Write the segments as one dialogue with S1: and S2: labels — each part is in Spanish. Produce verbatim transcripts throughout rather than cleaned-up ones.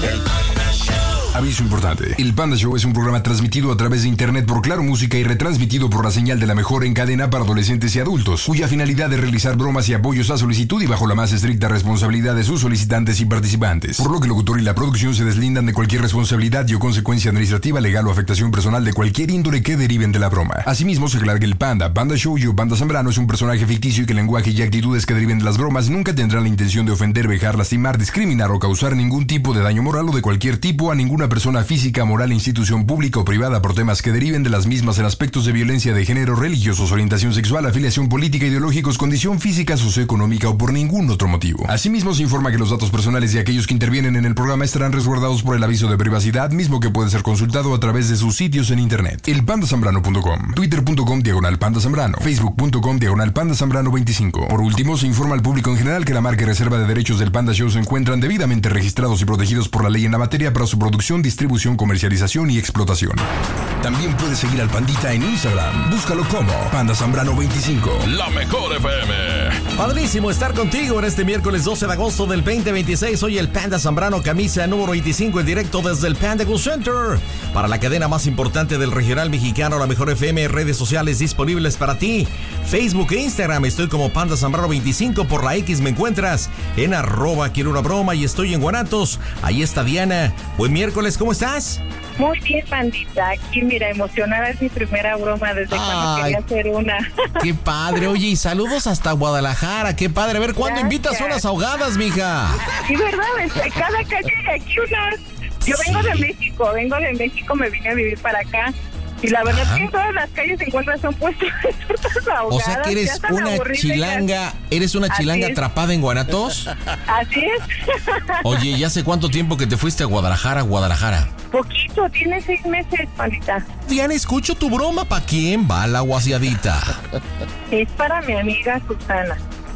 S1: El Panda Show.
S2: Aviso importante. El Panda Show es un programa transmitido a través de internet por Claro Música y retransmitido por la señal de la mejor en cadena para adolescentes y adultos, cuya finalidad es realizar bromas y apoyos a solicitud y bajo la más estricta responsabilidad de sus solicitantes y participantes. Por lo que el locutor y la producción se deslindan de cualquier responsabilidad y o consecuencia administrativa, legal o afectación personal de cualquier índole que deriven de la broma. Asimismo, se aclara que el Panda, Panda Show y o Panda Zambrano es un personaje ficticio y que el lenguaje y actitudes que deriven de las bromas nunca tendrán la intención de ofender, vejar, lastimar, discriminar o causar ningún tipo de daño moral o de cualquier tipo a ninguna persona física, moral, institución pública o privada por temas que deriven de las mismas en aspectos de violencia de género, religiosos, orientación sexual, afiliación política, ideológicos, condición física, socioeconómica o por ningún otro motivo. Asimismo, se informa que los datos personales de aquellos que intervienen en el programa estarán resguardados por el aviso de privacidad, mismo que puede ser consultado a través de sus sitios en internet. el panda zambrano punto com, twitter punto com diagonal panda zambrano, facebook punto com diagonal panda zambrano veinticinco. Por último, se informa al público en general que la marca y reserva de derechos del Panda Show se encuentran debidamente registrados y protegidos por la ley en la materia para su producción, distribución, comercialización y explotación. También puedes seguir al Pandita en Instagram. Búscalo como Panda Zambrano veinticinco.
S1: La mejor F M.
S3: Padrísimo estar contigo en este miércoles doce de agosto del veinte veintiséis. Soy el Panda Zambrano, camisa número veinticinco en directo desde el Panda Go Center. Para la cadena más importante del regional mexicano, la mejor F M, redes sociales disponibles para ti. Facebook e Instagram, estoy como Panda Zambrano veinticinco. Por la X me encuentras en arroba quiero una broma y estoy en Guanatos. Ahí está Diana. Buen miércoles, ¿cómo estás?
S4: Muy bien, Pandita. Aquí, mira, emocionada, es mi primera broma desde Ay, cuando quería hacer una.
S3: Qué padre. Oye, y saludos hasta Guadalajara. Qué padre. A ver, ¿cuándo Gracias. invitas unas ahogadas, mija?
S4: Sí, ¿verdad? Cada calle hay aquí unas. Yo sí. vengo de México, vengo de México, me vine a vivir para acá. Y la verdad Ajá. es que en todas las calles se encuentran son puestos de tortas ahogadas.
S3: O sea que eres una chilanga, ¿eres una chilanga atrapada en Guanatos?
S4: Así es.
S3: Oye, ¿ya hace cuánto tiempo que te fuiste a Guadalajara, Guadalajara?
S4: Poquito, tiene seis meses, Pandita.
S3: Diana, escucho tu broma. ¿Para quién va la guasiadita?
S4: Es para mi amiga Susana.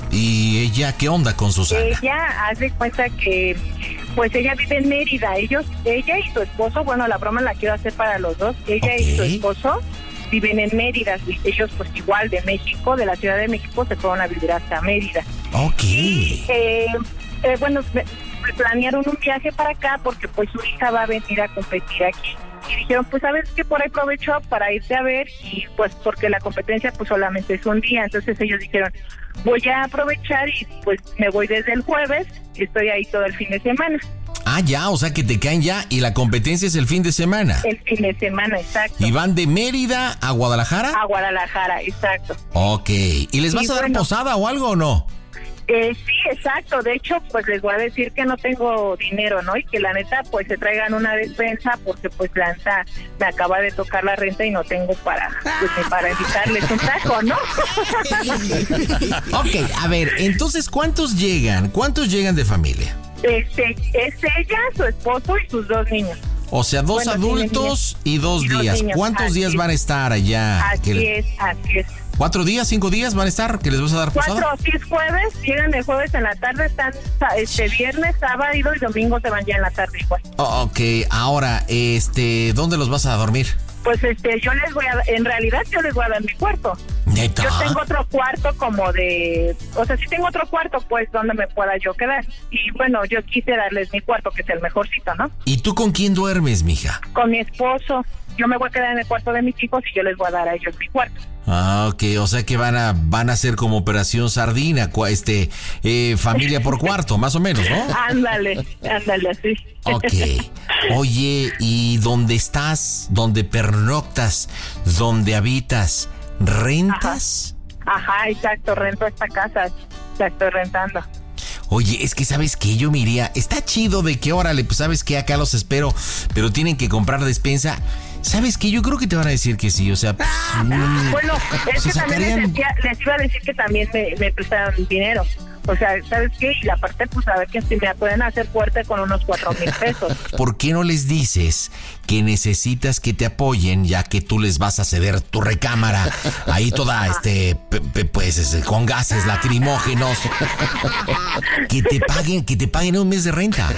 S3: ¿Y ella qué onda con Susana?
S4: Ella hace cuenta que, pues ella vive en Mérida. Ellos, ella y su esposo, bueno, la broma la quiero hacer para los dos. Ella okay. y su esposo viven en Mérida. Ellos, pues igual de México, de la Ciudad de México, se fueron a vivir hasta Mérida.
S3: Ok.
S4: Y, eh, eh, bueno, planearon un viaje para acá porque pues su hija va a venir a competir aquí. Y dijeron, pues a ver, que por ahí aprovecho para irte a ver, y pues porque la competencia pues solamente es un día. Entonces ellos dijeron, voy a aprovechar y pues me voy desde el jueves y estoy ahí todo el fin de semana.
S3: Ah, ya, o sea que te caen ya y la competencia es el fin de semana.
S4: El fin de semana, exacto.
S3: ¿Y van de Mérida a Guadalajara?
S4: A Guadalajara, exacto.
S3: Ok, ¿y les vas y a dar bueno, posada o algo o no?
S4: Eh, sí, exacto. De hecho, pues les voy a decir que no tengo dinero, ¿no? Y que la neta, pues se traigan una despensa porque pues la neta me acaba de tocar la renta y no tengo para, pues ni para invitarles un taco, ¿no?
S3: Ok, a ver, entonces, ¿cuántos llegan? ¿Cuántos llegan de familia?
S4: Este, es ella, su esposo y sus dos niños.
S3: O sea, dos bueno, adultos y dos y días. Dos ¿Cuántos días es. van a estar allá?
S4: Así que... es, así es.
S3: ¿Cuatro días, cinco días van a estar? ¿Que les vas a dar posada?
S4: Cuatro, sí es jueves, llegan el jueves en la tarde, están este viernes, sábado y domingo se van ya en la tarde igual.
S3: Oh, ok, ahora, este, ¿dónde los vas a dormir?
S4: Pues este, yo les voy a, en realidad yo les voy a dar mi cuarto.
S3: ¿Neta?
S4: Yo tengo otro cuarto como de, o sea, sí tengo otro cuarto pues donde me pueda yo quedar. Y bueno, yo quise darles mi cuarto, que es el mejorcito, ¿no?
S3: ¿Y tú con quién duermes, mija?
S4: Con mi esposo. Yo me voy a quedar en el cuarto de mis chicos y yo les voy a dar a ellos mi cuarto.
S3: Ah, ok, o sea que van a van a hacer como operación sardina, este, eh, familia por cuarto, más o menos, ¿no?
S4: Ándale, ándale, así.
S3: Ok, oye, ¿y dónde estás? ¿Dónde pernoctas? ¿Dónde habitas? ¿Rentas?
S4: Ajá, Ajá exacto, rento esta casa, la estoy rentando.
S3: Oye, es que ¿sabes qué? Yo me iría, está chido de que órale, pues sabes que acá los espero, pero tienen que comprar despensa. ¿Sabes qué? Yo creo que te van a decir que sí, o sea... Pues,
S4: mm, bueno, es que sacarían... también les, decía, les iba a decir que también me, me prestaron dinero. O sea, ¿sabes qué? Y la parte, pues a ver que si me pueden hacer fuerte con unos cuatro mil pesos.
S3: ¿Por qué no les dices que necesitas que te apoyen, ya que tú les vas a ceder tu recámara ahí toda, este, pe, pe, pues, este, con gases lacrimógenos? Que te paguen, que te paguen un mes de renta.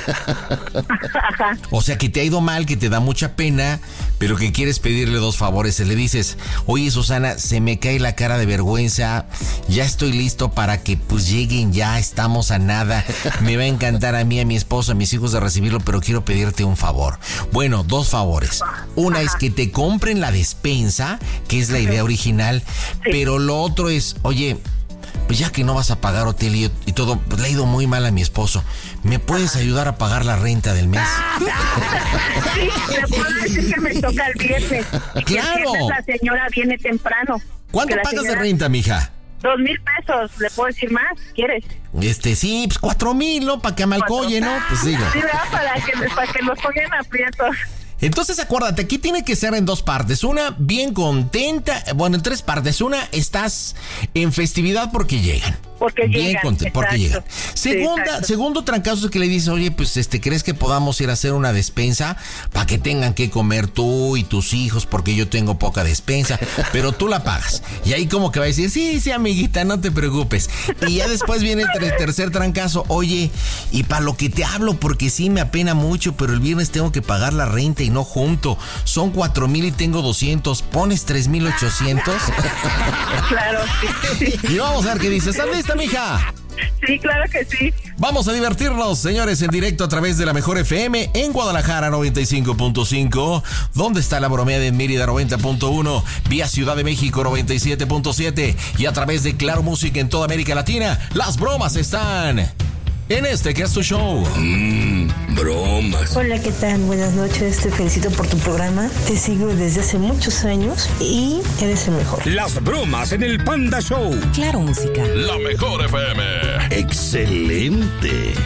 S3: O sea, que te ha ido mal, que te da mucha pena, pero que quieres pedirle dos favores. Le dices, oye, Susana, se me cae la cara de vergüenza, ya estoy listo para que, pues, lleguen ya estamos a nada. Me va a encantar a mí, a mi esposo, a mis hijos de recibirlo, pero quiero pedirte un favor. Bueno, dos favores. Una es que te compren la despensa, que es la idea original, pero lo otro es, oye, pues ya que no vas a pagar hotel y, y todo, pues le ha ido muy mal a mi esposo. ¿Me puedes ayudar a pagar la renta del mes?
S4: Sí, le puedo decir que me toca el viernes. Y que
S3: ¡Claro!
S4: el viernes la señora viene temprano.
S3: ¿Cuánto pagas
S4: señora...
S3: de renta, mija?
S4: Dos mil pesos, ¿le puedo decir más? ¿Quieres?
S3: Este, sí, pues cuatro mil, ¿no? Para que me alcoye, ¿no? Pues digo.
S4: Sí, ¿verdad? Para que, para que los pongan aprietos.
S3: Entonces acuérdate, aquí tiene que ser en dos partes. Una, bien contenta. Bueno, en tres partes. Una, estás en festividad porque llegan.
S4: Porque
S3: bien
S4: llegan.
S3: Contenta, porque llegan. Segunda,
S4: Sí,
S3: segundo trancazo es que le dices, oye, pues este, ¿crees que podamos ir a hacer una despensa para que tengan que comer tú y tus hijos? Porque yo tengo poca despensa, pero tú la pagas. Y ahí como que va a decir, sí, sí, amiguita, no te preocupes. Y ya después viene el ter- tercer trancazo. Oye, y para lo que te hablo, porque sí me apena mucho, pero el viernes tengo que pagar la renta y no junto. Son cuatro mil y tengo doscientos. ¿Pones tres mil ochocientos?
S4: Claro, sí.
S3: Y vamos a ver qué dices. ¿Estás lista, mija?
S4: Sí, claro que sí.
S3: Vamos a divertirnos, señores, en directo a través de la Mejor F M en Guadalajara noventa y cinco punto cinco. ¿Dónde está la bromea de Mérida noventa punto uno? Vía Ciudad de México noventa y siete punto siete. Y a través de Claro Música en toda América Latina. Las bromas están en este que es tu show.
S1: Mmm, bromas.
S5: Hola, ¿qué tal? Buenas noches, te felicito por tu programa. Te sigo desde hace muchos años y eres el mejor.
S1: Las bromas en el Panda Show.
S6: Claro Música.
S1: La Mejor F M. Excelente.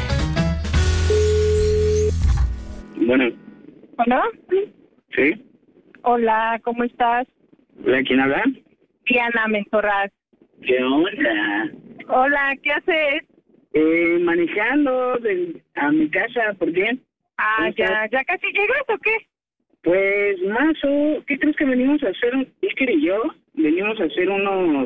S7: Bueno,
S4: ¿Hola?
S7: ¿sí?
S4: Hola, ¿cómo estás?
S7: ¿Hola, quién habla?
S4: Diana Mentorraz.
S7: ¿Qué onda?
S4: Hola, ¿qué haces?
S7: Eh, manejando de, a mi casa, ¿por qué?
S4: Ah,
S7: ¿Cómo
S4: ya,
S7: estás?
S4: ¿ya casi llegas o qué?
S7: Pues, más o... ¿Qué crees que venimos a hacer? Iker y yo venimos a hacer unos...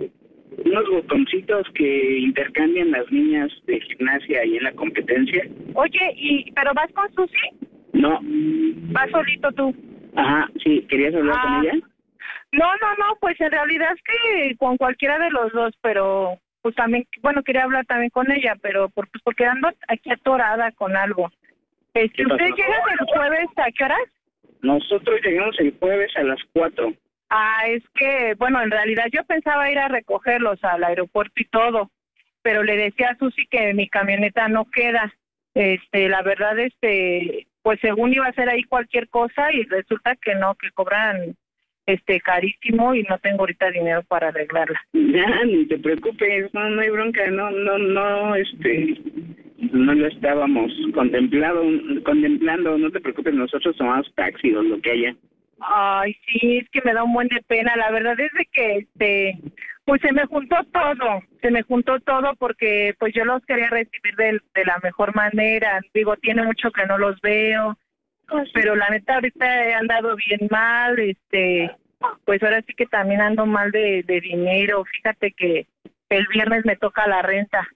S7: unos botoncitos que intercambian las niñas de gimnasia ahí en la competencia.
S4: Oye, ¿y pero vas con Susi?
S7: No.
S4: ¿Vas solito tú?
S7: Ajá, sí, ¿querías hablar
S4: Ah.
S7: con ella?
S4: No, no, no, pues en realidad es que con cualquiera de los dos, pero pues también, bueno, quería hablar también con ella, pero por, pues porque ando aquí atorada con algo. Este,
S7: ¿Qué pasó?
S4: ¿Ustedes llegan el jueves a qué horas?
S7: Nosotros llegamos el jueves a las cuatro.
S4: Ah, es que, bueno, en realidad yo pensaba ir a recogerlos al aeropuerto y todo, pero le decía a Susi que mi camioneta no queda. Este, la verdad, este, pues según iba a hacer ahí cualquier cosa y resulta que no, que cobran este carísimo y no tengo ahorita dinero para arreglarla.
S7: Ya, ni te preocupes, no, no hay bronca, no, no, no, este, no lo estábamos contemplado, contemplando, no te preocupes, nosotros tomamos taxi o lo que haya.
S4: Ay, sí, es que me da un buen de pena, la verdad es de que, este, pues se me juntó todo, se me juntó todo porque pues yo los quería recibir de, de la mejor manera, digo, tiene mucho que no los veo, pero la neta ahorita he andado bien mal, este, pues ahora sí que también ando mal de, de dinero, fíjate que el viernes me toca la renta,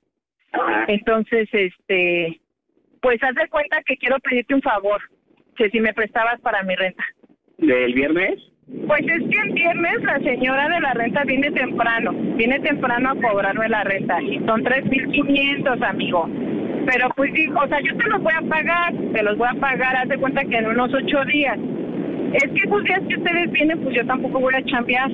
S4: entonces, este, pues haz de cuenta que quiero pedirte un favor, que si me prestabas para mi renta.
S7: ¿Del viernes?
S4: Pues es que el viernes la señora de la renta viene temprano, viene temprano a cobrarme la renta y son tres mil quinientos, amigo. Pero pues digo, o sea, yo te los voy a pagar, te los voy a pagar, haz de cuenta que en unos ocho días. Es que esos días que ustedes vienen, pues yo tampoco voy a chambear.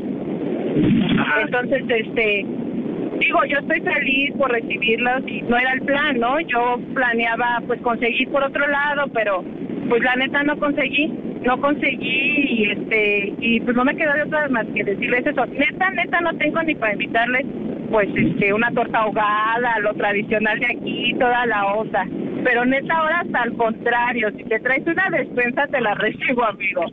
S7: Ajá.
S4: Entonces, este, digo, yo estoy feliz por recibirlos y no era el plan, ¿no? Yo planeaba, pues, conseguir por otro lado, pero, pues, la neta no conseguí, no conseguí y, este, y pues no me quedó de otra más que decirles eso. Neta, neta, no tengo ni para invitarles, pues, este, una torta ahogada, lo tradicional de aquí, toda la onda. Pero neta, ahora hasta al contrario, si te traes una despensa, te la recibo, amigo.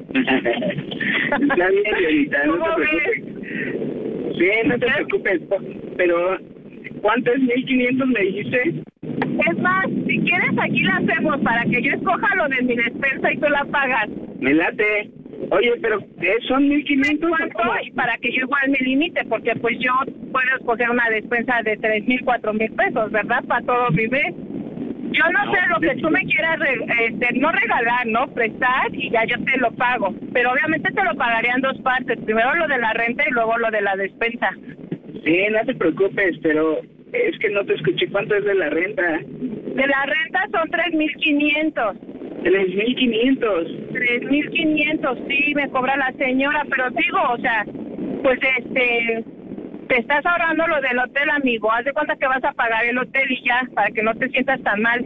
S7: Está bien, señorita, no te
S4: ¿Cómo
S7: preocupes. Sí, no te preocupes, pero ¿cuánto es mil quinientos me dijiste?
S4: Es más, si quieres aquí la hacemos para que yo escoja lo de mi despensa y tú la pagas.
S7: Me late. Oye, pero ¿eh, son mil quinientos?
S4: ¿Cuánto? Y para que yo igual me limite, porque pues yo puedo escoger una despensa de tres mil, cuatro mil pesos, ¿verdad? Para todo mi mes. Yo no, no sé lo que tú me quieras, re, este, no regalar, ¿no? Prestar y ya yo te lo pago. Pero obviamente te lo pagaría en dos partes. Primero lo de la renta y luego lo de la despensa.
S7: Sí, no te preocupes, pero es que no te escuché. ¿Cuánto es de la renta?
S4: De la renta son tres mil quinientos.
S7: tres mil quinientos.
S4: tres mil quinientos, sí, me cobra la señora, pero digo, o sea, pues este, te estás ahorrando lo del hotel, amigo. Haz de cuenta que vas a pagar el hotel y ya, para que no te sientas tan mal.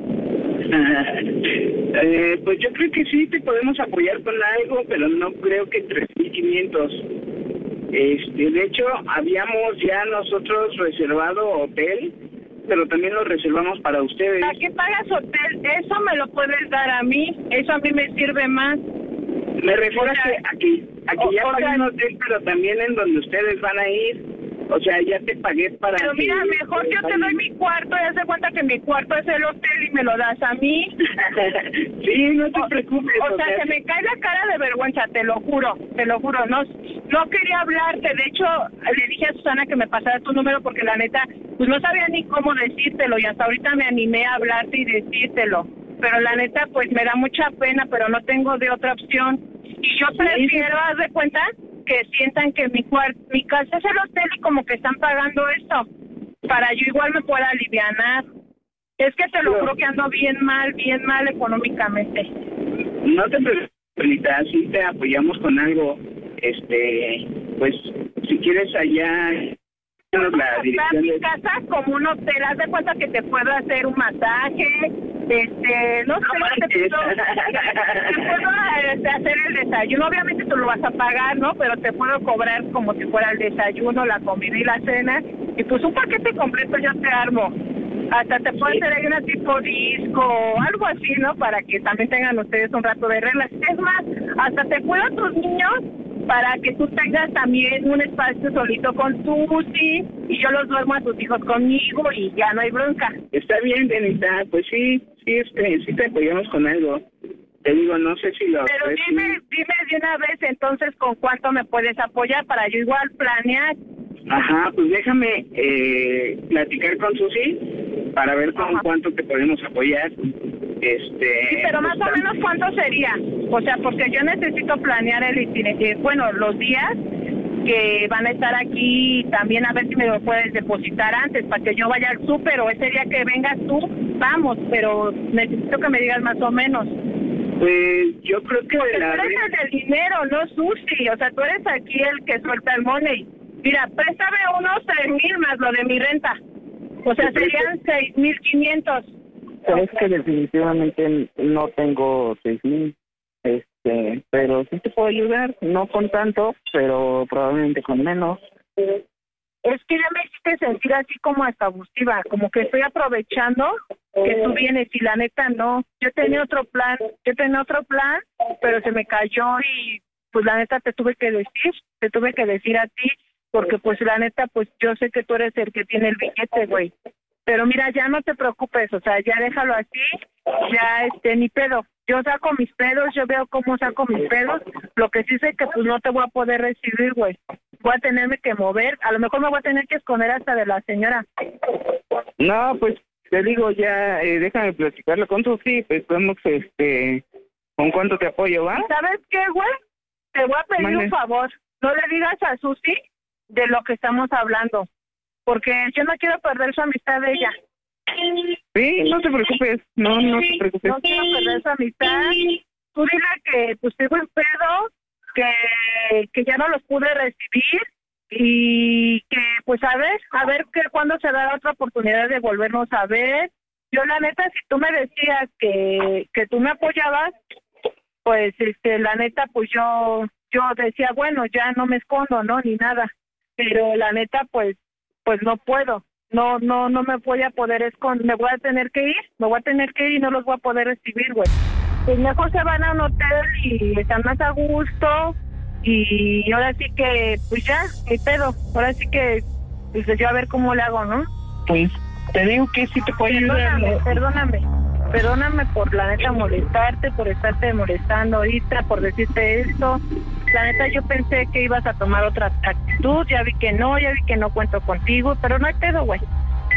S7: eh, pues yo creo que sí te podemos apoyar con algo, pero no creo que tres mil quinientos. Este, de hecho, habíamos ya nosotros reservado hotel, pero también lo reservamos para ustedes.
S4: ¿Para qué pagas hotel? Eso me lo puedes dar a mí, eso a mí me sirve más.
S7: Me refiero a que aquí, aquí
S4: o,
S7: ya
S4: o
S7: pagué
S4: sea,
S7: un hotel, pero también en donde ustedes van a ir. O sea, ya te pagué para...
S4: Pero mira,
S7: que,
S4: mejor yo te doy mi cuarto y haz de cuenta que mi cuarto es el hotel y me lo das a mí.
S7: Sí, no te preocupes.
S4: O, o sea, se me cae la cara de vergüenza, te lo juro, te lo juro. No, no quería hablarte, de hecho, le dije a Susana que me pasara tu número porque la neta, pues no sabía ni cómo decírtelo y hasta ahorita me animé a hablarte y decírtelo. Pero la neta, pues me da mucha pena, pero no tengo de otra opción. Y yo prefiero, haz de cuenta, que sientan que mi cuarto, mi casa es el hotel y como que están pagando esto, para yo igual me pueda alivianar. Es que te lo juro que ando bien mal, bien mal económicamente.
S7: No te preocupes, Anita, sí te apoyamos con algo. Este, pues, si quieres allá... La dirección
S4: mi
S7: de...
S4: casa como un hotel, haz de cuenta que te puedo hacer un masaje, este, no, no sé, te puedo, te puedo este, hacer el desayuno, obviamente tú lo vas a pagar, ¿no? Pero te puedo cobrar como si fuera el desayuno, la comida y la cena, y pues un paquete completo yo te armo. Hasta te puedo hacer ahí una tipo disco, algo así, ¿no? Para que también tengan ustedes un rato de reglas. Es más, hasta te cuido a tus niños para que tú tengas también un espacio solito con Susi y yo los duermo a tus hijos conmigo y ya no hay bronca.
S7: Está bien, Denita, pues sí, sí, este, sí te apoyamos con algo. Te digo, no sé si lo...
S4: Pero dime, dime de una vez entonces con cuánto me puedes apoyar para yo igual planear.
S7: Ajá, pues déjame eh, platicar con Susi para ver con Ajá. cuánto te podemos apoyar. Este,
S4: sí, pero más o menos cuánto sería, o sea, porque yo necesito planear el itinerario, bueno, los días que van a estar aquí y también a ver si me lo puedes depositar antes para que yo vaya al súper o ese día que vengas tú, vamos, pero necesito que me digas más o menos.
S7: Pues yo creo que...
S4: Porque
S7: de la
S4: tú eres el del dinero, no Susi, o sea, tú eres aquí el que suelta el money. Mira, préstame unos tres mil más lo de mi renta, o sea, serían seis mil quinientos.
S6: Es que definitivamente no tengo seis mil, este, pero sí te puedo ayudar, no con tanto, pero probablemente con menos.
S4: Es que ya me hiciste sentir así como hasta abusiva, como que estoy aprovechando que tú vienes y la neta no. Yo tenía otro plan, yo tenía otro plan, pero se me cayó y pues la neta te tuve que decir, te tuve que decir a ti, porque pues la neta pues yo sé que tú eres el que tiene el billete, güey. Pero mira, ya no te preocupes, o sea, ya déjalo así, ya este, ni pedo. Yo saco mis pedos, yo veo cómo saco mis pedos. Lo que sí sé que pues no te voy a poder recibir, güey. Voy a tenerme que mover, a lo mejor me voy a tener que esconder hasta de la señora.
S6: No, pues te digo ya, eh, déjame platicarlo con tu sí, pues vamos, este, ¿con cuánto te apoyo, va?
S4: ¿Sabes qué, güey? Te voy a pedir Mande. un favor, no le digas a Susi de lo que estamos hablando. Porque yo no quiero perder su amistad de ella.
S6: Sí, no te preocupes, no, no te preocupes.
S4: No quiero perder su amistad. Tú dile que pues tengo un pedo, que, que ya no los pude recibir y que pues a ver, a ver que cuándo se da otra oportunidad de volvernos a ver. Yo la neta, si tú me decías que, que tú me apoyabas, pues este la neta pues yo, yo decía bueno, ya no me escondo, ¿no? Ni nada. Pero la neta pues pues no puedo, no, no, no me voy a poder esconder, me voy a tener que ir, me voy a tener que ir y no los voy a poder recibir, güey. Pues mejor se van a un hotel y están más a gusto y ahora sí que, pues ya, mi pedo, ahora sí que, pues yo a ver cómo le hago, ¿no?
S6: Pues te digo que sí te puedo ayudar.
S4: Perdóname, perdóname, perdóname por la neta molestarte, por estarte molestando ahorita, por decirte esto. La neta yo pensé que ibas a tomar otra actitud, ya vi que no, ya vi que no cuento contigo, pero no hay pedo, güey.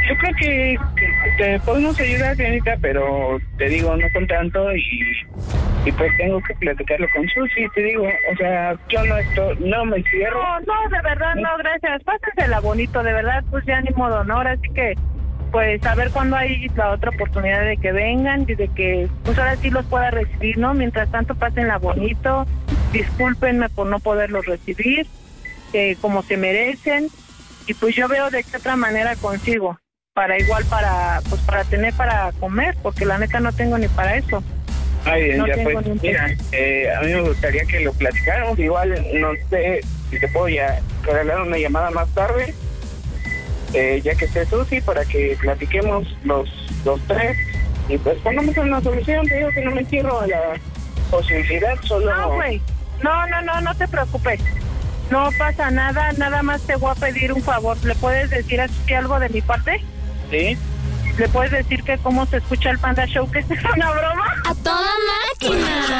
S7: yo creo que te podemos ayudar, señorita, pero te digo, no con tanto y, y pues tengo que platicarlo con Susi, te digo, o sea, yo no estoy, no me cierro.
S4: No, no, de verdad, no, gracias. Pásensela bonito, de verdad, pues ya ni modo, ¿no? Ahora sí que, pues a ver cuándo hay la otra oportunidad de que vengan y de que, pues ahora sí los pueda recibir, ¿no? Mientras tanto, pásenla bonito, discúlpenme por no poderlos recibir, eh, como se merecen, y pues yo veo de qué otra manera consigo, para igual, para, pues para tener para comer, porque la neta no tengo ni para eso.
S7: Ay,
S4: No
S7: ya
S4: tengo
S7: pues,
S4: ni un
S7: mira, eh, a mí me gustaría que lo platicáramos, igual, no sé si te puedo ya regalar una llamada más tarde, eh, ya que esté Susi, para que platiquemos los, los tres, y pues pongamos una solución. Te digo que no me cierro a la posibilidad, solo...
S4: No, güey, no, no, no, no te preocupes. No pasa nada, nada más te voy a pedir un favor. ¿Le puedes decir así algo de mi parte?
S7: ¿Sí?
S4: ¿Le puedes decir que cómo se escucha el Panda Show, que es una broma?
S8: ¡A toda máquina!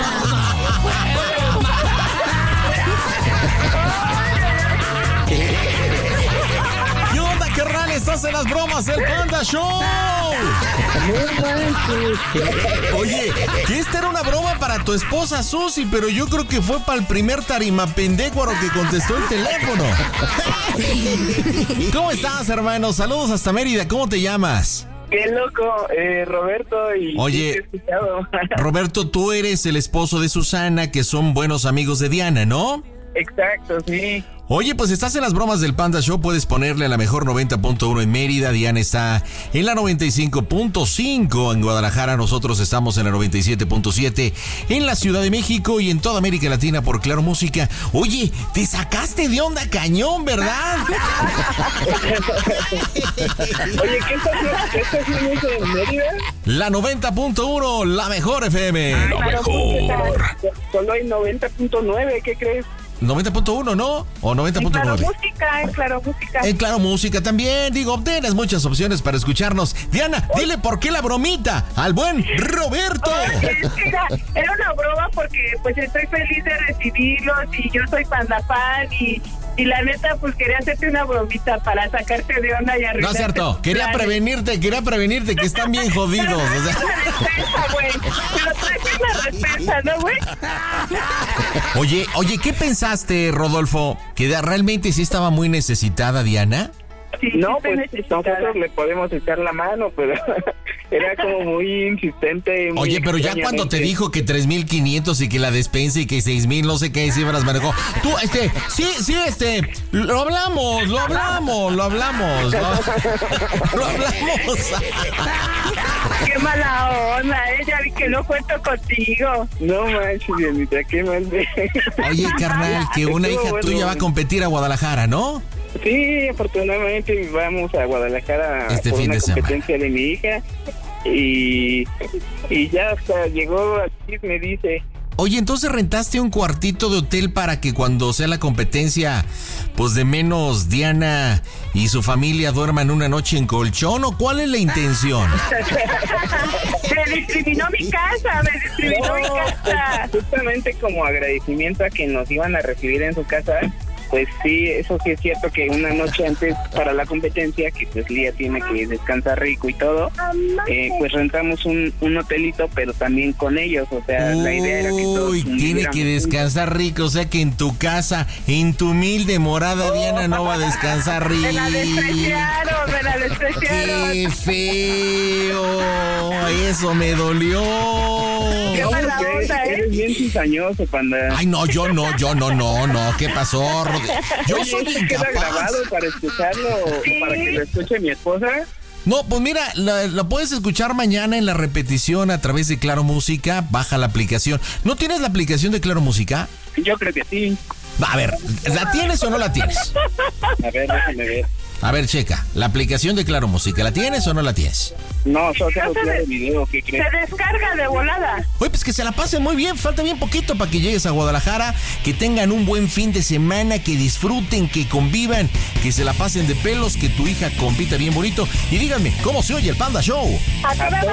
S3: ¿Qué onda, carnal? Estás en las bromas del Panda Show. Oye, que esta era una broma para tu esposa Susi, pero yo creo que fue para el primer tarimapendécuaro que contestó el teléfono. ¿Cómo estás, hermano? Saludos hasta Mérida. ¿Cómo te llamas?
S7: Qué loco, eh, Roberto y...
S3: Oye, Roberto, tú eres el esposo de Susana, que son buenos amigos de Diana, ¿no?
S7: Exacto, sí.
S3: Oye, pues estás en las bromas del Panda Show, puedes ponerle a la mejor noventa punto uno en Mérida, Diana está en la noventa y cinco punto cinco en Guadalajara, nosotros estamos en la noventa y siete punto siete en la Ciudad de México y en toda América Latina por Claro Música. Oye, te sacaste de onda cañón, ¿verdad?
S7: Oye, ¿qué estás qué estás haciendo eso en Mérida?
S3: La noventa punto uno, la mejor F M.
S1: Lo mejor.
S7: Solo hay noventa punto nueve, ¿qué crees?
S3: noventa punto uno, ¿no? ¿O noventa punto nueve?
S4: Claro Música, en Claro Música.
S3: En Claro Música también, digo, tienes muchas opciones para escucharnos. Diana, dile por qué la bromita al buen Roberto.
S4: Oye, es que era, era una broma porque pues estoy feliz de recibirlos y yo soy Panda fan y, y la neta pues quería hacerte una bromita para sacarte de onda y arruinarte.
S3: No es cierto, quería
S4: planes.
S3: prevenirte, quería prevenirte que están bien jodidos. O sea.
S4: Una despensa, güey. Pero traes una despensa, ¿no, güey?
S3: Oye, oye, ¿qué pensaste, Rodolfo? ¿Que de- realmente sí estaba muy necesitada Diana?
S4: Sí,
S7: No,
S4: sí
S7: pues
S4: estoy necesitada.
S7: nosotros le podemos echar la mano, pero era como muy insistente. Muy
S3: Oye, pero ya cuando te dijo que tres mil quinientos y que la despensa y que seis mil, no sé qué cifras manejó. Tú, este, sí, sí, este, lo hablamos, lo hablamos, lo hablamos, lo, lo hablamos.
S4: Qué mala onda, eh, ya vi que no cuento contigo.
S7: No manches, Dianita, qué mal de...
S3: Oye, carnal, que una
S7: Estuvo
S3: hija
S7: bueno.
S3: tuya va a competir a Guadalajara, ¿no?
S7: Sí, afortunadamente vamos a Guadalajara
S3: Este
S7: por
S3: fin
S7: una
S3: de semana.
S7: competencia de mi hija y, y ya hasta llegó aquí, me dice...
S3: Oye, entonces rentaste un cuartito de hotel para que cuando sea la competencia, pues de menos Diana y su familia duerman una noche en colchón, ¿o cuál es la intención?
S4: Me discriminó mi casa, me discriminó mi casa.
S7: Justamente como agradecimiento a que nos iban a recibir en su casa, pues sí, eso sí es cierto que una noche antes para la competencia, que pues Lía tiene que descansar rico y todo, eh, pues rentamos un, un hotelito, pero también con ellos, o sea, la idea era que todos
S3: Uy, tiene
S7: viviéramos
S3: que descansar rico, o sea que en tu casa, en tu humilde morada, Diana no va a descansar rico.
S4: Me la despreciaron, me la despreciaron.
S3: ¡Qué feo! Eso me dolió.
S4: Qué
S7: juntos.
S4: mala
S7: No,
S4: onda,
S7: eres,
S4: ¿eh?
S7: eres bien cizañoso, panda.
S3: Ay, no, yo no, yo no, no, no. ¿Qué pasó, Rod- Yo
S7: Oye,
S3: soy
S7: ¿esto queda
S3: incapaz.
S7: grabado para escucharlo o
S4: Sí.
S7: para que lo escuche mi esposa?
S3: No, pues mira, lo, lo puedes escuchar mañana en la repetición a través de Claro Música. Baja la aplicación. ¿No tienes la aplicación de Claro Música?
S7: Yo creo que sí.
S3: A ver, ¿la tienes o no la tienes?
S7: A ver, déjame ver.
S3: A ver, checa. La aplicación de Claro Música, ¿la tienes o no la tienes?
S7: No, solo tengo
S4: No se
S7: claro
S4: ve-
S7: el video, ¿qué crees?
S4: Se descarga de volada.
S3: Oye, pues que se la pasen muy bien, falta bien poquito para que llegues a Guadalajara, que tengan un buen fin de semana, que disfruten, que convivan, que se la pasen de pelos, que tu hija compita bien bonito. Y díganme, ¿cómo se oye el Panda Show?
S4: A toda